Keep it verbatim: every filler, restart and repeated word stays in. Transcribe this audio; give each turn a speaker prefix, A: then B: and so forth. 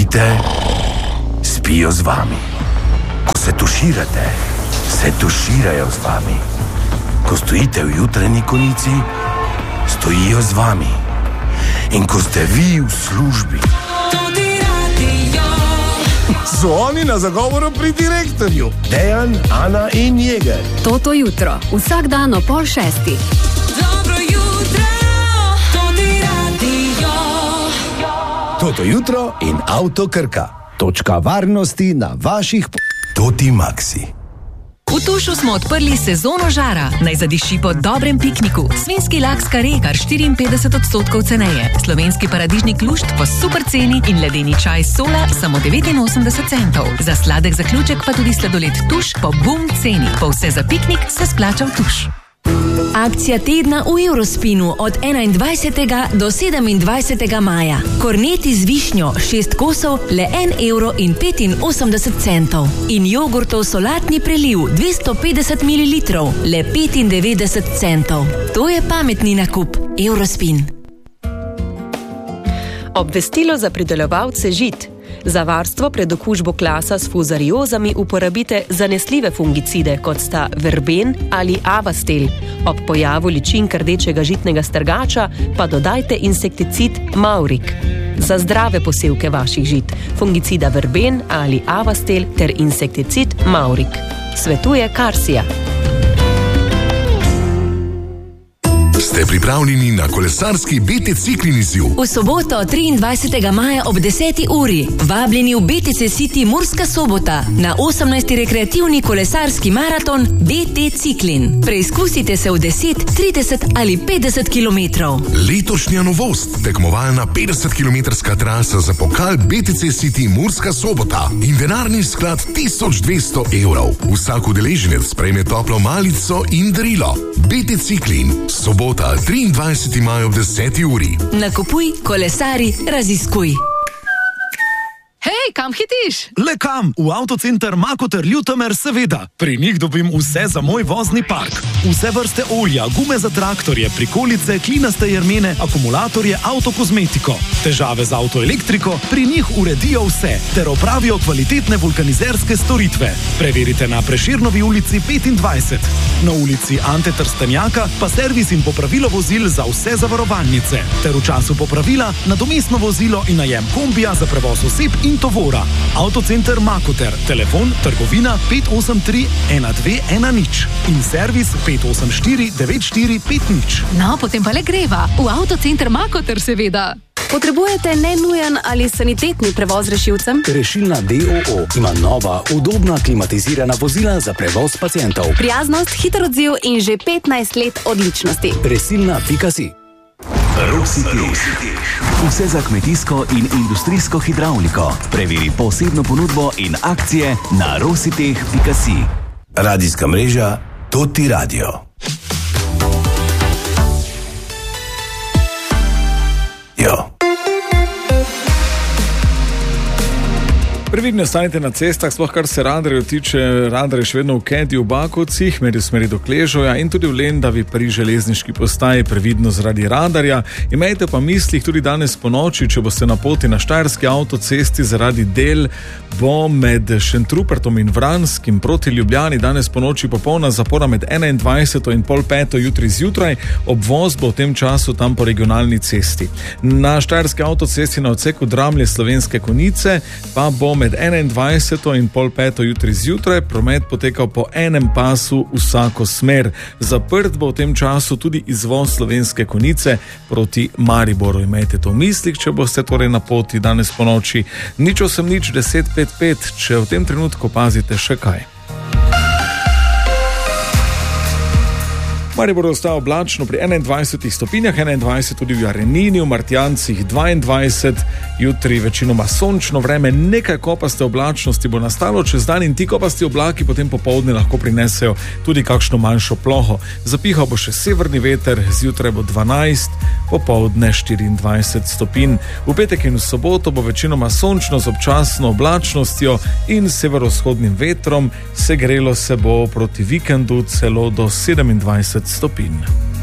A: spite, spijo z vami. Ko se tuširate, se tuširajo z vami. Ko stojite v jutranji konici, stojijo z vami. In ko ste vi v službi, so oni na zagovoru pri direktorju. Dejan, Ana in Jeger.
B: Toto jutro, vsak dan o pol šesti.
C: Dobro jutro, Toti radio.
A: Toto jutro in Avto Krka.
D: Točka varnosti na vaših...
A: Toti Maxi.
E: V Tušu smo odprli sezono žara. Naj zadiši po dobrem pikniku. Svinjski laks kare kar štiriinpetdeset odstotkov ceneje. Slovenski paradižnik lušt po super ceni in ledeni čaj sola samo devetinosemdeset centov. Za sladek zaključek pa tudi sladoled Tuš po bum ceni. Po vse za piknik se splača v Tuš.
F: Akcija tedna v Eurospinu od enaindvajsetega do sedemindvajsetega maja. Korneti z višnjo, šest kosov, le en evro in petinosemdeset centov. In jogurtov solatni preliv, dvesto petdeset mililitrov, le petindevetdeset centov. To je pametni nakup. Eurospin.
G: Obvestilo za pridelovalce žit. Za varstvo pred okužbo klasa s fuzariozami uporabite zanesljive fungicide, kot sta verben ali avastel. Ob pojavu ličink rdečega žitnega strgača pa dodajte insekticid Maurik. Za zdrave posevke vaših žit, fungicida verben ali avastel ter insekticid Maurik. Svetuje Karsija.
H: Ste pripravljeni na kolesarski B T Ciklin izziv?
F: V soboto triindvajsetega maja ob deseti uri vabljeni v B T C City Murska Sobota na osemnajsti rekreativni kolesarski maraton B T Ciklin. Preizkusite se v deset, trideset ali petdeset kilometrov.
H: Letošnja novost, tekmovalna petdesetkilometrska trasa za pokal B T C City Murska Sobota in denarni sklad tisoč dvesto evrov. Vsak udeleženec prejme toplo malico in darilo. B T Ciklin, sobota triindvajseti maj ob deseti uri.
F: Nakupuj, kolesari, raziskuj.
E: Hej, kam hitiš?
I: Le kam? V avtocenter Makoter Ljutomer, seveda. Pri njih dobim vse za moj vozni park. Vse vrste olja, gume za traktorje, prikolice, klinaste jermene, akumulatorje, avtokozmetiko. Težave z avtoelektriko, pri njih uredijo vse, ter opravijo kvalitetne vulkanizerske storitve. Preverite na Prešernovi ulici petindvajset. Na ulici Ante Trstenjaka pa servis in popravilo vozil za vse zavarovalnice. Ter v času popravila nadomestno vozilo in najem kombija za prevoz oseb in tovora. Avtocenter Makoter, telefon trgovina pet osem tri ena dve ena nič in servis pet osem štiri devet štiri pet nič.
E: No, potem pa le greva. V avtocenter Makoter, seveda.
B: Potrebujete nenujen ali sanitetni prevoz rešilcem?
D: Rešilna D O O ima nova, udobna, klimatizirana vozila za prevoz pacientov.
B: Prijaznost, hiter odziv in že petnajst let odličnosti.
D: Resilna pika si.
J: Rositeh. Vse za kmetijsko in industrijsko hidravliko. Preveri posebno ponudbo in akcije na rositeh pika si.
A: Radijska mreža Toti radio. Jo.
K: Previdno stanite na cestah, sploh kar se radarjev tiče. Radar je še vedno v Kedi, v Bakovcih, meri v smeri do Kležoja in tudi v Lendavi pri železniški postaji, previdno zaradi radarja. Imejte pa mislih tudi danes po noči, če boste na poti na Štajerski avtocesti zaradi del, bo med Šentrupertom in Vranskim proti Ljubljani danes po noči popolna zapora med enaindvajseto in pol peto jutri zjutraj. Obvoz bo v tem času tam po regionalni cesti. Na Štajerski avtocesti na odseku Dramlje Slovenske Konjice pa bo med enaindvajseto in pol peto jutri zjutraj promet potekal po enem pasu vsako smer. Zaprt bo v tem času tudi izvoz Slovenske Konjice proti Mariboru. Imejte to v mislih, če boste torej na poti danes po noči. Nič osem nič deset pet pet, če v tem trenutku pazite še kaj. Maribor ostaja oblačno pri enaindvajsetih stopinjah, enaindvajset tudi v Jarenini, v Martjancih dvaindvajset, jutri večinoma sončno vreme, nekaj kopaste oblačnosti bo nastalo čez dan in ti kopasti oblaki potem popoldne lahko prinesejo tudi kakšno manjšo ploho. Zapihal bo še severni veter, zjutraj bo dvanajst, popoldne štiriindvajset stopinj. V petek in v soboto bo večinoma sončno z občasno oblačnostjo in severovzhodnim vetrom, segrelo se bo proti vikendu celo do sedemindvajset stopinj.